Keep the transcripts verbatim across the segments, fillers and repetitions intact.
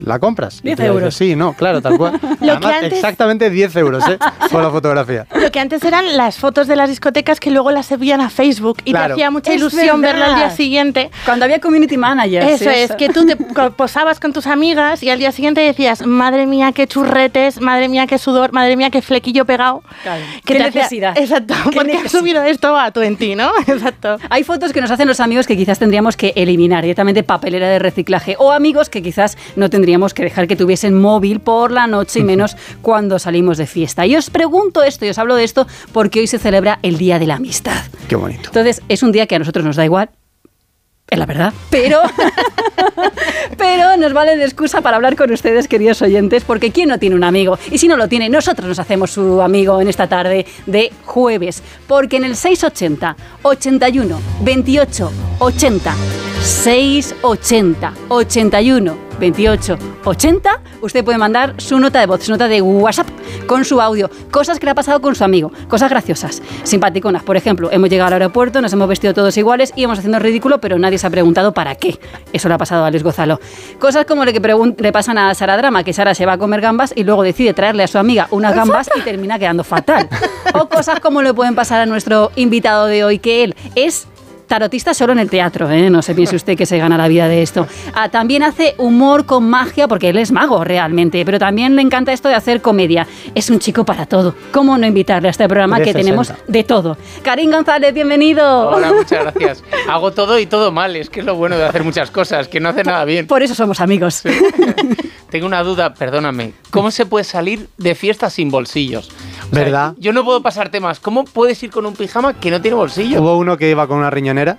¿La compras? diez euros. Sí, no, claro, tal cual. Además, antes... exactamente diez euros, ¿eh? Por la fotografía. Lo que antes eran las fotos de las discotecas que luego las subían a Facebook y claro. te hacía mucha ilusión verlo al día siguiente. Cuando había community managers. Eso, eso es, que tú te posabas con tus amigas y al día siguiente decías, madre mía, qué churretes, madre mía, qué sudor, madre mía, qué flequillo pegado. Claro. ¿Qué necesidad? Hacía... Exacto, ¿Qué porque necesidad? has subido esto a tu en ti, ¿no? Exacto. Hay fotos que nos hacen los amigos que quizás tendríamos que eliminar, directamente papelera de reciclaje, o amigos que quizás no tendríamos que dejar que tuviesen móvil por la noche y menos cuando salimos de fiesta. Y os pregunto esto y os hablo de esto porque hoy se celebra el Día de la Amistad. Qué bonito. Entonces, es un día que a nosotros nos da igual, es la verdad, pero, pero nos vale de excusa para hablar con ustedes, queridos oyentes, porque ¿quién no tiene un amigo? Y si no lo tiene, nosotros nos hacemos su amigo en esta tarde de jueves, porque en el seis ochenta, ochenta y uno, veintiocho, ochenta, seis ochenta, ochenta y uno, veintiocho, ochenta, usted puede mandar su nota de voz, su nota de WhatsApp con su audio, cosas que le ha pasado con su amigo, cosas graciosas, simpaticonas. Por ejemplo, hemos llegado al aeropuerto, nos hemos vestido todos iguales y íbamos haciendo ridículo, pero nadie se ha preguntado para qué. Eso le ha pasado a Alex Gonzalo. Cosas como le que pregun- le pasan a Sara Drama, que Sara se va a comer gambas y luego decide traerle a su amiga unas gambas y termina quedando fatal. O cosas como le pueden pasar a nuestro invitado de hoy, que él es tarotista solo en el teatro, ¿eh? No se piense usted que se gana la vida de esto. Ah, también hace humor con magia, porque él es mago realmente, pero también le encanta esto de hacer comedia. Es un chico para todo. ¿Cómo no invitarle a este programa que tenemos de todo? Karim González, bienvenido. Hola, muchas gracias. Hago todo y todo mal, es que es lo bueno de hacer muchas cosas, que no hace nada bien. Por eso somos amigos. Sí. Tengo una duda, perdóname. ¿Cómo se puede salir de fiesta sin bolsillos? O sea, ¿verdad? Yo no puedo pasar temas. ¿Cómo puedes ir con un pijama que no tiene bolsillo? Hubo uno que iba con una riñonera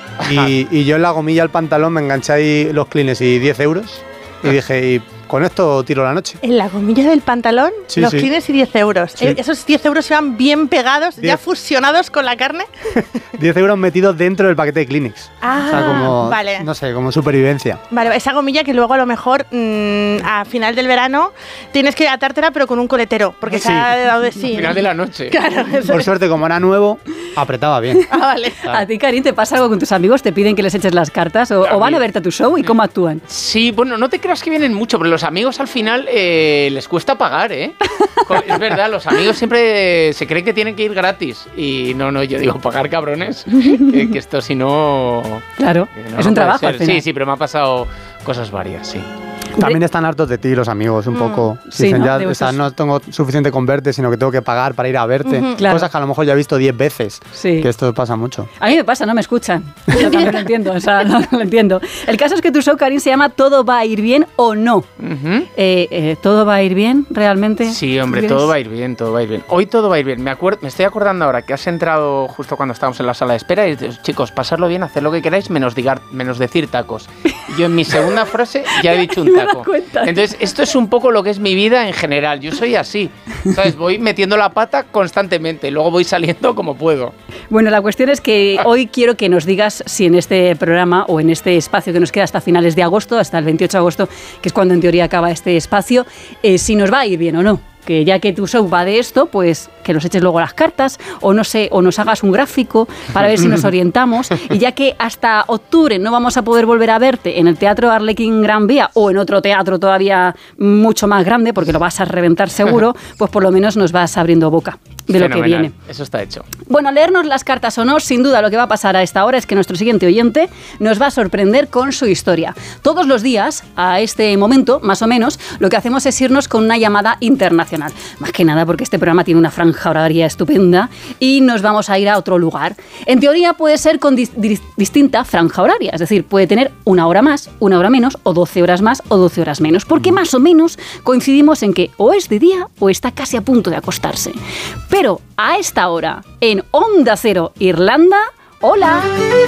y, y yo en la gomilla al pantalón me enganché ahí los clines y diez euros y dije, y con esto tiro la noche. En la gomilla del pantalón, sí, los sí. clines y diez euros. Sí. Esos diez euros iban bien pegados, diez. ya fusionados con la carne. diez euros metidos dentro del paquete de Kleenex. Ah, o sea, como, vale. no sé, como supervivencia. Vale, esa gomilla que luego a lo mejor mmm, a final del verano tienes que atártela pero con un coletero, porque Sí. se ha dado de sí. Al final de la noche. Claro, eso Por es. suerte, como era nuevo, apretaba bien. Ah, vale. ¿A ti, Karim, te pasa algo con tus amigos? ¿Te piden que les eches las cartas o, A o van mí. a verte a tu show y cómo actúan? Sí, bueno, no te creas que vienen mucho, pero los amigos al final eh, les cuesta pagar, ¿eh? Es verdad, los amigos siempre se creen que tienen que ir gratis. Y no, no, yo digo, pagar cabrones, que, que esto si no... Claro, que no, es no un puede trabajo ser. al final. Sí, sí, pero me ha pasado cosas varias, sí. También están hartos de ti los amigos, un poco. Sí, Dicen, ¿no? ya, De o sea, vosotros. no tengo suficiente con verte, sino que tengo que pagar para ir a verte. Ujú. Claro. Cosas que a lo mejor ya he visto diez veces. Sí. Que esto pasa mucho. A mí me pasa, no me escuchan. Yo también lo entiendo, o sea, no, lo entiendo. El caso es que tu show, Karim, se llama ¿Todo va a ir bien o no? Ujú. Eh, eh, ¿Todo va a ir bien realmente? Sí, hombre, ¿Crees? todo va a ir bien, todo va a ir bien. Hoy todo va a ir bien. Me, acuer- me estoy acordando ahora que has entrado justo cuando estábamos en la sala de espera y dices, chicos, pasarlo bien, hacer lo que queráis, menos, digar, menos decir tacos. Yo en mi segunda frase ya he dicho un Me he dado taco. cuenta. Entonces, esto es un poco lo que es mi vida en general. Yo soy así, ¿sabes? Voy metiendo la pata constantemente, luego voy saliendo como puedo. Bueno, la cuestión es que hoy quiero que nos digas si en este programa o en este espacio que nos queda hasta finales de agosto, hasta el veintiocho de agosto, que es cuando en teoría acaba este espacio, eh, si nos va a ir bien o no. Que ya que tu show va de esto, pues que nos eches luego las cartas o no sé, o nos hagas un gráfico para ver si nos orientamos. Y ya que hasta octubre no vamos a poder volver a verte en el Teatro Arlequín Gran Vía o en otro teatro todavía mucho más grande, porque lo vas a reventar seguro, pues por lo menos nos vas abriendo boca de lo que Fenomenal. viene. Eso está hecho. Bueno, leernos las cartas o no, sin duda lo que va a pasar a esta hora es que nuestro siguiente oyente nos va a sorprender con su historia. Todos los días, a este momento, más o menos, lo que hacemos es irnos con una llamada internacional. Más que nada porque este programa tiene una franja horaria estupenda y nos vamos a ir a otro lugar. En teoría puede ser con dis- dis- distinta franja horaria, es decir, puede tener una hora más, una hora menos, o doce horas más o doce horas menos, porque más o menos coincidimos en que o es de día o está casi a punto de acostarse. Pero a esta hora, en Onda Cero Irlanda, ¡hola!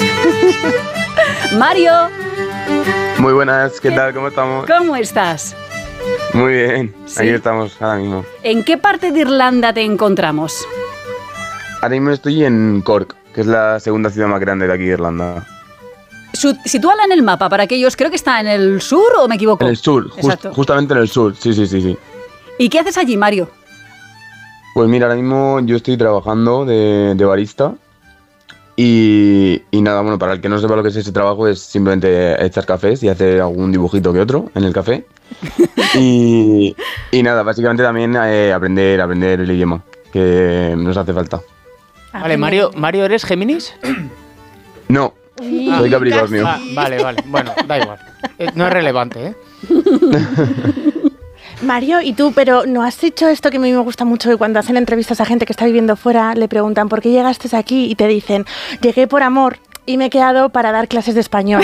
Mario, Muy buenas, ¿qué tal? ¿Cómo estamos? ¿cómo estás? Muy bien, Sí. aquí estamos ahora mismo. ¿En qué parte de Irlanda te encontramos? Ahora mismo estoy en Cork, que es la segunda ciudad más grande de aquí de Irlanda. Su- Sitúala en el mapa para aquellos, creo que está en el sur o me equivoco. En el sur, just- Exacto. justamente en el sur, sí, sí, sí, sí. ¿Y qué haces allí, Mario? Pues mira, ahora mismo yo estoy trabajando de, de barista Y, y nada, bueno, para el que no sepa lo que es ese trabajo es simplemente echar cafés y hacer algún dibujito que otro en el café. Y, y nada, básicamente también eh, aprender, aprender el idioma, que nos hace falta. Vale, Mario, Mario, ¿eres Géminis? No, Sí, soy Capricornio. Ah, vale, vale. Bueno, da igual. Eh, No es relevante, ¿eh? Mario, ¿y tú? Pero ¿no has dicho esto que a mí me gusta mucho, que cuando hacen entrevistas a gente que está viviendo fuera, le preguntan ¿por qué llegaste aquí? Y te dicen, llegué por amor y me he quedado para dar clases de español.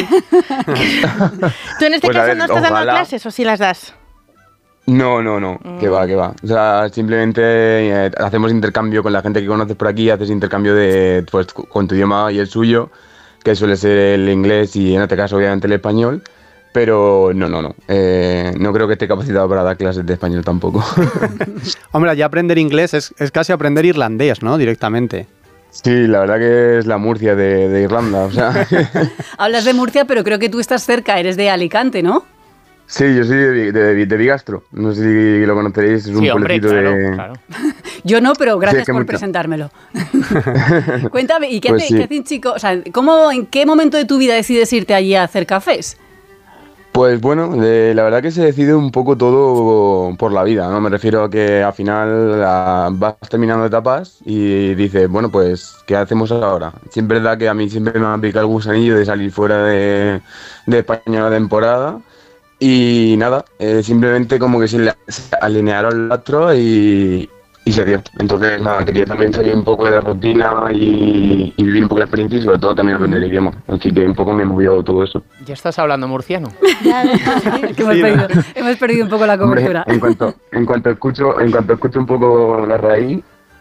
¿Tú en este Pues a caso ver, no estás ojalá. dando clases o sí las das? No, no, no, que va, que va. O sea, simplemente eh, hacemos intercambio con la gente que conoces por aquí, haces intercambio de, pues, cu- con tu idioma y el suyo, que suele ser el inglés y en este caso obviamente el español, pero no, no, no. Eh, no creo que esté capacitado para dar clases de español tampoco. Hombre, ya aprender inglés es, es casi aprender irlandés, ¿no? Directamente. Sí, la verdad que es la Murcia de, de Irlanda, o sea. Hablas de Murcia, pero creo que tú estás cerca, eres de Alicante, ¿no? Sí, yo soy de, Vi- de, Vi- de Bigastro, no sé si lo conoceréis, es un Sí, hombre, pueblecito claro, de... claro. Yo no, pero gracias que por mucho. presentármelo. Cuéntame, ¿y qué, Pues hace, sí. qué hace un chico? O sea, ¿cómo, ¿en qué momento de tu vida decides irte allí a hacer cafés? Pues bueno, de- la verdad que se decide un poco todo por la vida, ¿no? Me refiero a que al final la- vas terminando etapas y dices, bueno, pues, ¿qué hacemos ahora? Sí, es verdad que a mí siempre me ha picado el gusanillo de salir fuera de, de España una temporada y nada, eh, simplemente como que se, le- se alinearon los astros y, y se dio. Entonces, nada, quería también salir un poco de la rutina y, y vivir un poco la experiencia y sobre todo también aprender el idioma. Así que un poco me movió todo eso. Ya estás hablando murciano. Que hemos, Sí, ¿no? perdido, hemos perdido un poco la Hombre, cobertura. en cuanto, en cuanto escucho, en cuanto escucho un poco la raíz,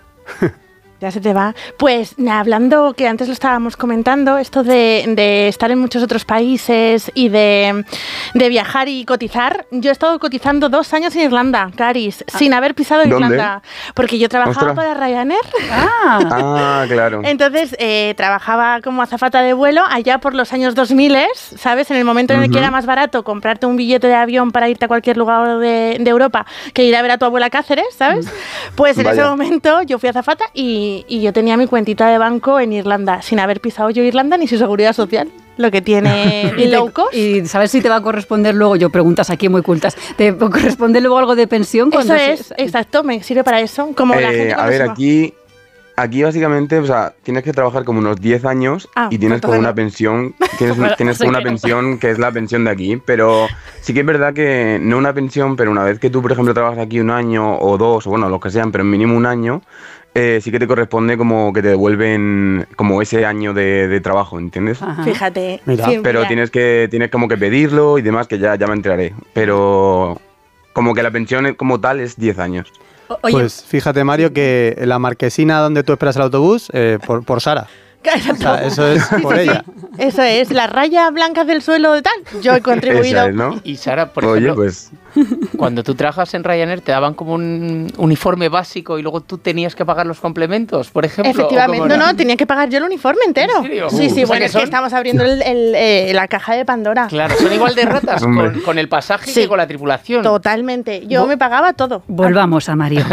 Ya se te va. Pues na, hablando, que antes lo estábamos comentando, esto de, de estar en muchos otros países y de, de viajar y cotizar. Yo he estado cotizando dos años en Irlanda, Caris, sin haber pisado en ¿Dónde? Irlanda. Porque yo trabajaba Ostras. para Ryanair. Ah, ah, claro. Entonces, eh, trabajaba como azafata de vuelo allá por los años dos mil, ¿sabes? En el momento en el que Ujú. era más barato comprarte un billete de avión para irte a cualquier lugar de, de Europa que ir a ver a tu abuela a Cáceres, ¿sabes? Pues en ese Vaya. momento yo fui azafata y, y yo tenía mi cuentita de banco en Irlanda, sin haber pisado yo Irlanda ni su seguridad social, lo que tiene y, te- low cost. y sabes si te va a corresponder luego, yo preguntas aquí muy cultas, ¿te corresponde luego algo de pensión? Eso cuando es, se- exacto, me sirve para eso. Como la Eh, gente a cuando ver, se va. aquí, aquí básicamente, o sea, tienes que trabajar como unos diez años Ah, y tienes ¿cuánto como gano? una pensión, tienes, Bueno, tienes sé como una que no. pensión que es la pensión de aquí, pero sí que es verdad que no una pensión, pero una vez que tú, por ejemplo, trabajas aquí un año o dos, o bueno, los que sean, pero mínimo un año, eh, sí que te corresponde como que te devuelven como ese año de, de trabajo, ¿entiendes? Ajá. Fíjate. Mira. sí, Pero mira. tienes que tienes como que pedirlo y demás, que ya, ya me enteraré. Pero como que la pensión es- como tal es diez años. O- Oye, Pues fíjate, Mario, que la marquesina donde tú esperas el autobús, eh, por, por Sara. O sea, eso es Sí, por sí, ella. sí. Eso es, las rayas blancas del suelo de tal. Yo he contribuido. Esa es, ¿no? Y Sara, por Oye, ejemplo, pues cuando tú trabajas en Ryanair te daban como un uniforme básico y luego tú tenías que pagar los complementos, por ejemplo. ¿o Efectivamente, cómo no, era? no, tenía que pagar yo el uniforme entero. ¿En serio? Sí, Uh, sí, o sea bueno, que es que son- estamos abriendo el- el, eh, la caja de Pandora. Claro, son igual de ratas Hombre. con, con el pasaje Sí. que con la tripulación. Totalmente. Yo Vo- me pagaba todo. volvamos a Mario.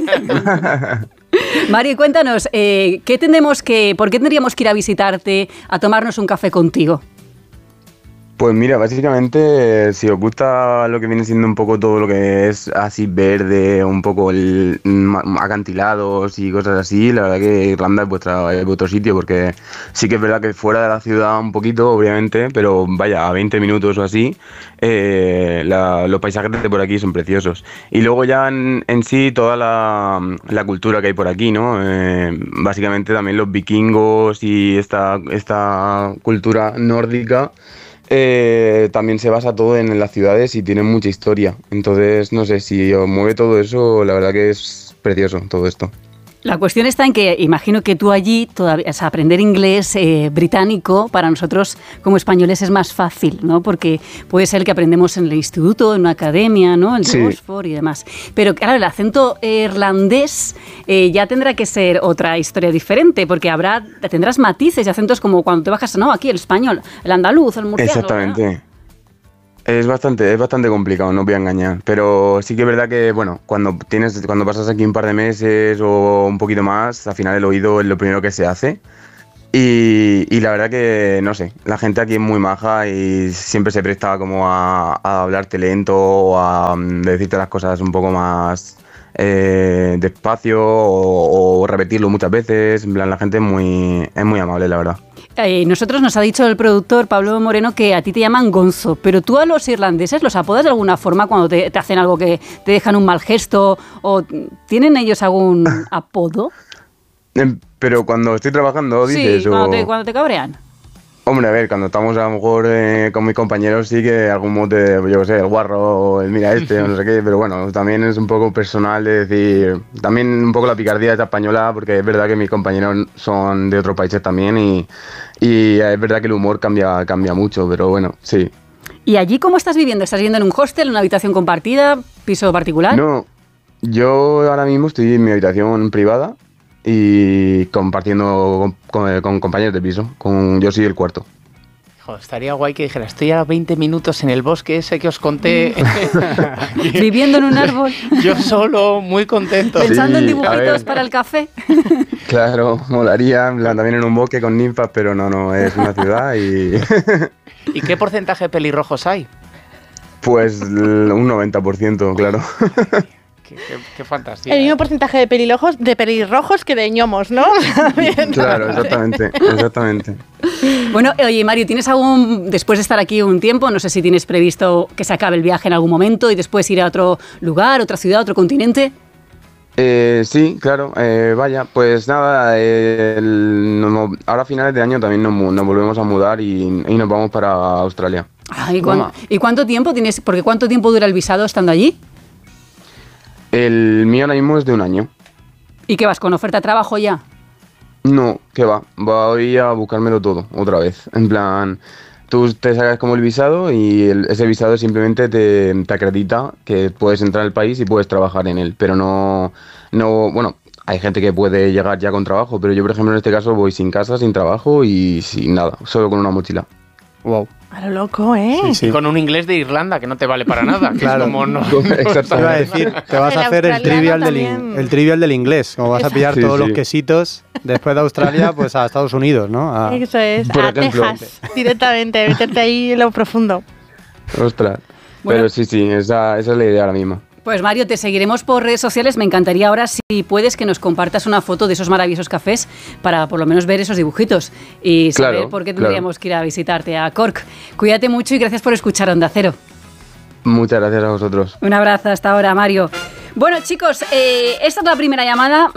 Mario, cuéntanos, eh, ¿qué tenemos que, ¿por qué tendríamos que ir a visitarte, a tomarnos un café contigo? Pues mira, básicamente, si os gusta lo que viene siendo un poco todo lo que es así verde, un poco el, ma- acantilados y cosas así, la verdad que Irlanda es, vuestra, es vuestro sitio, porque sí que es verdad que fuera de la ciudad un poquito, obviamente, pero vaya, a veinte minutos o así, eh, la- los paisajes de por aquí son preciosos. Y luego ya en, en sí toda la, la cultura que hay por aquí, ¿no? Eh, básicamente también los vikingos y esta, esta cultura nórdica. Eh, también se basa todo en las ciudades y tiene mucha historia. Entonces, no sé, si os mueve todo eso, la verdad que es precioso todo esto. La cuestión está en que imagino que tú allí, todavía, o sea, aprender inglés eh, británico para nosotros como españoles es más fácil, ¿no? Porque puede ser que aprendemos en el instituto, en una academia, ¿no? El de Sí. Oxford y demás. Pero claro, el acento irlandés eh, ya tendrá que ser otra historia diferente, porque habrá tendrás matices y acentos como cuando te bajas, no, aquí el español, el andaluz, el murciano. Exactamente. ¿no? Es bastante, es bastante complicado, no os voy a engañar. Pero sí que es verdad que, bueno, cuando tienes, cuando pasas aquí un par de meses o un poquito más, al final el oído es lo primero que se hace. Y, y la verdad que, no sé, la gente aquí es muy maja y siempre se presta como a, a hablarte lento o a um, decirte las cosas un poco más eh, despacio o, o repetirlo muchas veces. En plan, la gente es muy, es muy amable, la verdad. Eh, nosotros nos ha dicho el productor Pablo Moreno que a ti te llaman Gonzo, pero tú a los irlandeses los apodas de alguna forma cuando te, te hacen algo que te dejan un mal gesto o ¿tienen ellos algún apodo? Pero cuando estoy trabajando, dices, sí, cuando, o... te, cuando te cabrean. Hombre, a ver, cuando estamos a lo mejor eh, con mis compañeros sí que algún mote, yo qué sé, el guarro, o el mira este, o no sé qué, pero bueno, también es un poco personal de decir, también un poco la picardía esta española, porque es verdad que mis compañeros son de otros países también y, y es verdad que el humor cambia, cambia mucho, pero bueno, sí. ¿Y allí cómo estás viviendo? ¿Estás viviendo en un hostel, en una habitación compartida, piso particular? No, yo ahora mismo estoy en mi habitación privada y compartiendo con, con, con compañeros de piso, con yo soy el cuarto. Joder, estaría guay que dijera, estoy a veinte minutos en el bosque ese que os conté. Viviendo en un árbol. Yo solo, muy contento. Pensando Sí, en dibujitos para el café. Claro, molaría, en plan, también en un bosque con ninfas, pero no, no, es una ciudad y... ¿Y qué porcentaje de pelirrojos hay? Pues un noventa por ciento, claro. Qué, qué, qué fantasía. El mismo porcentaje de pelirrojos, de pelirrojos que de ñomos, ¿no? Claro, exactamente, exactamente. Bueno, oye, Mario, ¿tienes algún, después de estar aquí un tiempo, no sé si tienes previsto que se acabe el viaje en algún momento y después ir a otro lugar, otra ciudad, otro continente? Eh, sí, claro, eh, vaya, pues nada, eh, el, no, ahora a finales de año también nos, nos volvemos a mudar y, y nos vamos para Australia. Ah, ¿y, cuán, ¿Y cuánto tiempo tienes? Porque ¿cuánto tiempo dura el visado estando allí? El mío ahora mismo es de un año. ¿Y qué vas, con oferta de trabajo ya? No, ¿qué va? Voy a buscármelo todo, otra vez. En plan, tú te sacas como el visado y el, ese visado simplemente te, te acredita que puedes entrar al país y puedes trabajar en él. Pero no, no, bueno, hay gente que puede llegar ya con trabajo, pero yo, por ejemplo, en este caso voy sin casa, sin trabajo y sin nada, solo con una mochila. Wow. A lo loco, ¿eh? Sí, sí. Y con un inglés de Irlanda que no te vale para nada. Que Claro. es como no, Exactamente. Te iba a decir, te vas El a hacer el australiano trivial, del, in- también. el trivial del inglés, como vas a pillar Sí, todos sí. los quesitos después de Australia, pues a Estados Unidos, ¿no? A- Eso es, Por a ejemplo. Texas, directamente, meterte ahí en lo profundo. Ostras. Bueno. Pero sí, sí, esa, esa es la idea ahora mismo. Pues Mario, te seguiremos por redes sociales. Me encantaría ahora, si puedes, que nos compartas una foto de esos maravillosos cafés para por lo menos ver esos dibujitos y saber Claro, por qué claro. tendríamos que ir a visitarte a Cork. Cuídate mucho y gracias por escuchar Onda Cero. Muchas gracias a vosotros. Un abrazo hasta ahora, Mario. Bueno, chicos, eh, esta es la primera llamada.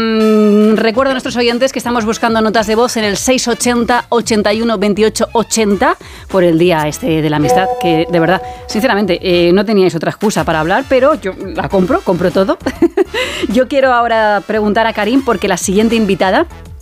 Mm, recuerdo a nuestros oyentes que estamos buscando notas de voz en el seis ochenta, ochenta y uno, veintiocho, ochenta por el día este de la amistad, que de verdad, sinceramente, eh, no teníais otra excusa para hablar, pero yo la compro, compro todo. Yo quiero ahora preguntar a Karim porque la siguiente invitada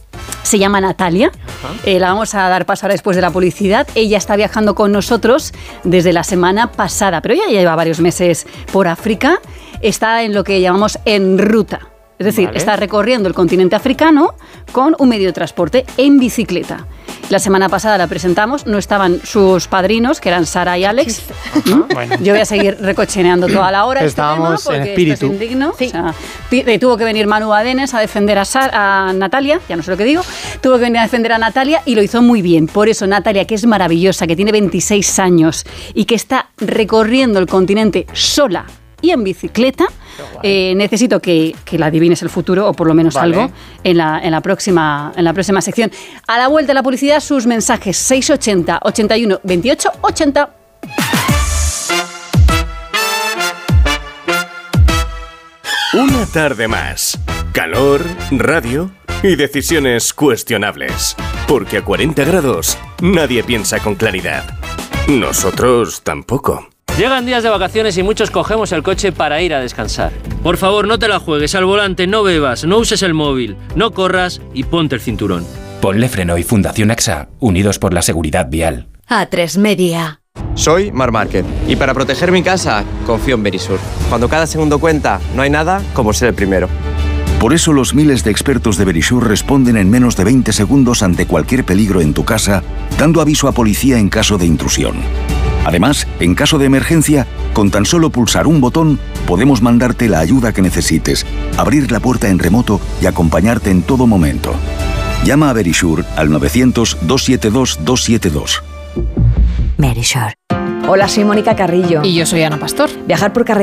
se llama Natalia, eh, la vamos a dar paso ahora después de la publicidad. Ella está viajando con nosotros desde la semana pasada, pero ya lleva varios meses por África, está en lo que llamamos en ruta. Es decir, Vale. está recorriendo el continente africano con un medio de transporte en bicicleta. La semana pasada la presentamos, no estaban sus padrinos, que eran Sara y Alex. ¿Mm? Bueno. Yo voy a seguir recocheneando toda la hora. Estábamos este tema en porque espíritu. esto es indigno. Sí. O sea, pi- eh, tuvo que venir Manu Adenes a defender a, Sar- a Natalia, ya no sé lo que digo, tuvo que venir a defender a Natalia y lo hizo muy bien. Por eso Natalia, que es maravillosa, que tiene veintiséis años y que está recorriendo el continente sola y en bicicleta, eh, necesito que, que la adivines el futuro, o por lo menos Vale. algo, en la, en, la próxima, en la próxima sección. A la vuelta de la publicidad, sus mensajes seis ochenta, ochenta y uno, veintiocho, ochenta. Una tarde más. Calor, radio y decisiones cuestionables. Porque a cuarenta grados nadie piensa con claridad. Nosotros tampoco. Llegan días de vacaciones y muchos cogemos el coche para ir a descansar. Por favor, no te la juegues al volante, no bebas, no uses el móvil, no corras y ponte el cinturón. Ponle Freno y Fundación AXA, unidos por la seguridad vial. A tres Media. Soy Mar Márquez y para proteger mi casa confío en Verisur. Cuando cada segundo cuenta, no hay nada como ser el primero. Por eso los miles de expertos de Verisur responden en menos de veinte segundos ante cualquier peligro en tu casa, dando aviso a policía en caso de intrusión. Además, en caso de emergencia, con tan solo pulsar un botón, podemos mandarte la ayuda que necesites, abrir la puerta en remoto y acompañarte en todo momento. Llama a Verisure al novecientos, doscientos setenta y dos, doscientos setenta y dos. Verisure. Hola, soy Mónica Carrillo. Y yo soy Ana Pastor. Viajar por carretera